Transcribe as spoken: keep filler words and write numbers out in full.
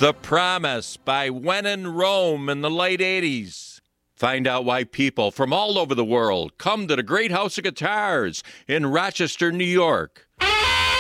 The Promise by When in Rome in the late eighties. Find out why people from all over the world come to the Great House of Guitars in Rochester, New York.